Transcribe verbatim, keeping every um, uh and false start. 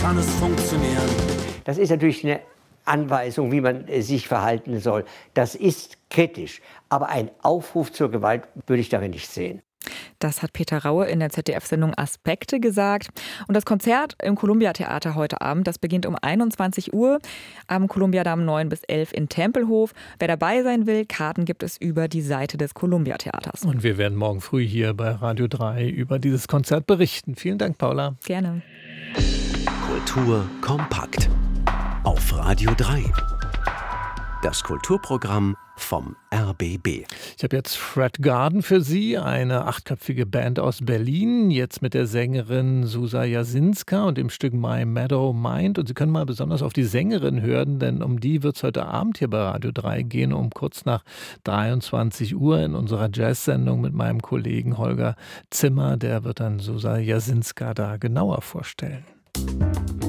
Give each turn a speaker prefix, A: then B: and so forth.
A: kann es funktionieren.
B: Das ist natürlich eine Anweisung, wie man sich verhalten soll. Das ist kritisch, aber ein Aufruf zur Gewalt würde ich darin nicht sehen.
C: Das hat Peter Raue in der Z D F-Sendung Aspekte gesagt. Und das Konzert im Columbia-Theater heute Abend, das beginnt um einundzwanzig Uhr am Columbia-Damm neun bis elf in Tempelhof. Wer dabei sein will, Karten gibt es über die Seite des Columbia-Theaters.
D: Und wir werden morgen früh hier bei Radio drei über dieses Konzert berichten. Vielen Dank, Paula.
C: Gerne.
E: Kultur kompakt auf Radio drei. Das Kulturprogramm vom R B B.
D: Ich habe jetzt Fred Garden für Sie, eine achtköpfige Band aus Berlin, jetzt mit der Sängerin Susa Jasinska und dem Stück My Meadow Mind. Und Sie können mal besonders auf die Sängerin hören, denn um die wird es heute Abend hier bei Radio drei gehen, um kurz nach dreiundzwanzig Uhr in unserer Jazz-Sendung mit meinem Kollegen Holger Zimmer. Der wird dann Susa Jasinska da genauer vorstellen.